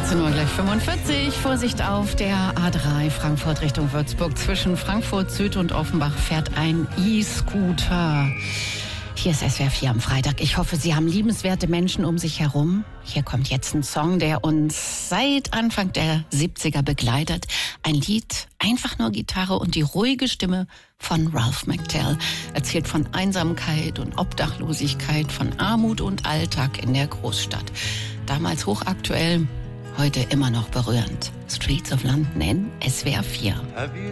14 Uhr gleich 45. Vorsicht auf der A3 Frankfurt Richtung Würzburg. Zwischen Frankfurt Süd und Offenbach fährt ein E-Scooter. Hier ist SWR 4 am Freitag. Ich hoffe, Sie haben liebenswerte Menschen um sich herum. Hier kommt jetzt ein Song, der uns seit Anfang der 70er begleitet. Ein Lied, einfach nur Gitarre und die ruhige Stimme von Ralph McTell. Erzählt von Einsamkeit und Obdachlosigkeit, von Armut und Alltag in der Großstadt. Damals hochaktuell, heute immer noch berührend. Streets of London in SWR 4.